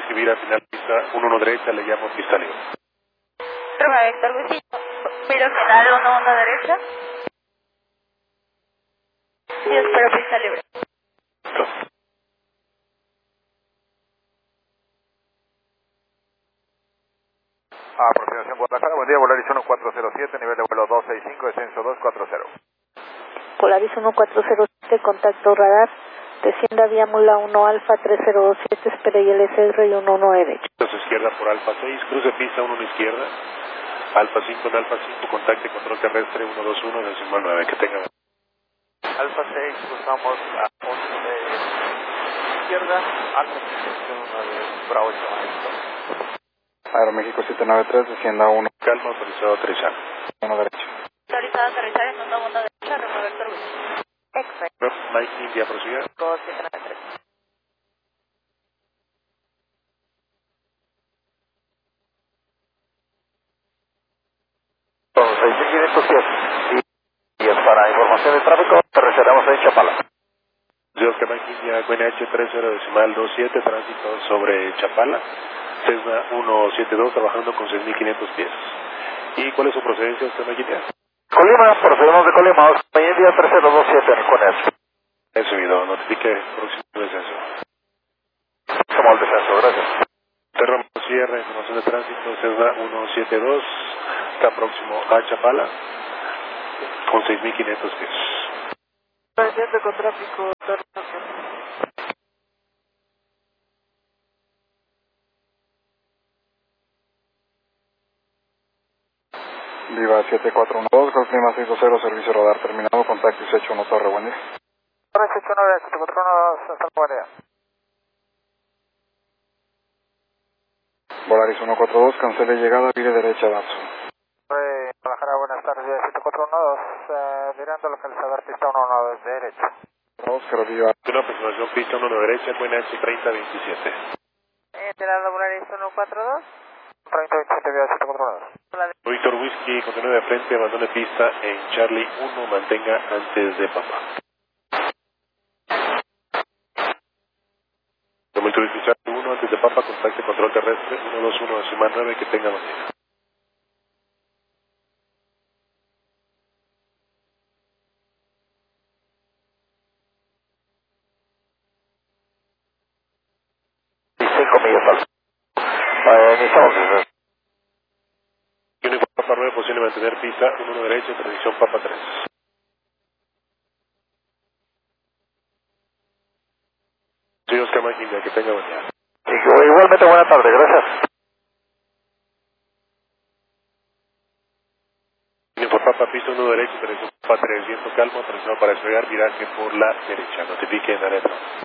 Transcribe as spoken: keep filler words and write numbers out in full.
recibir al final pista uno uno derecha, le llamo pista libre. Roma Héctor Luis, miro final uno uno derecha. Y espero pista libre. Listo. Aproximación Guadalajara, buen día, Volaris uno cuatro cero siete, nivel de vuelo dos seis cinco, descenso dos cuatro cero. Polaris uno cuatro cero siete, contacto radar, descienda vía Mula uno Alfa tres cero dos siete, espera I L S R y uno uno derecho. Entonces izquierda por Alfa seis, cruce pista uno izquierda, Alfa cinco en Alfa cinco, contacte control terrestre uno dos uno, decimal nueve, que tenga. Alfa seis, cruzamos a ocho de izquierda, Alfa cinco, uno de Bravo ocho. Aeroméxico siete nueve tres, descienda uno. Calma, autorizado a aterrizar. uno derecho. Autorizado a aterrizar en uno uno derecha, Roma Héctor Luis. Exacto. Mike India, prosiga. dos siete nueve tres. seis mil quinientos pies. Y para información de tráfico, te reservamos en Chapala. Dios que Mike India, Q N H tres cero decimal dos siete, tránsito sobre Chapala. Cessna uno siete dos, trabajando con seis mil quinientos pies. ¿Y cuál es su procedencia, usted, Mike India? Colima, procedemos de Colima, Mike India tres cero dos siete en el Q N H. He subido, notifique próximo descenso. Como el descenso, gracias. Terra cierra, información de tránsito, Cessna uno siete dos, está próximo a Chapala, con seis mil quinientos pies. Presente con tráfico, Viva siete cuatro uno dos, Golf Lima seis dos cero, servicio radar terminado, contacto dieciocho uno Torre, buen día. Torre dieciocho uno, siete cuatro uno dos, hasta buen día. Volaris uno cuatro dos, cancele llegada, vire derecha, Datsun. Torre Guadalajara, buenas tardes, siete cuatro uno dos, eh, mirando localizador pista uno uno dos, derecha. Oscar, viva. Una aproximación pista uno derecha, Q N H treinta veintisiete. Enterado Volaris uno cuatro dos. treinta veintisiete, viva siete cuatro uno dos. Víctor Whisky, continúe de frente, abandone pista en Charlie uno, mantenga antes de Papa. Víctor Whisky, Charlie uno, antes de Papa, contacte control terrestre uno dos uno, decimal nueve, que tenga mantenga. cinco millas alto. Eh, iniciamos. Uniforme Papa nueve, posible mantener pista uno uno derecha, transición Papa tres. Sí, Oscar Máquina, que tenga buen día. Igualmente, buena tarde, gracias. Uniforme Papa, pista uno derecha, transición Papa tres, viento calmo, presionado para despegar, viraje por la derecha, notifique en alerta.